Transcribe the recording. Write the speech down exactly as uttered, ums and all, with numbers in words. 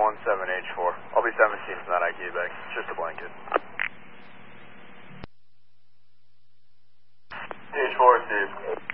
one seven H four. I'll be seventeen from that I Q back. Just a blanket. H four, Steve.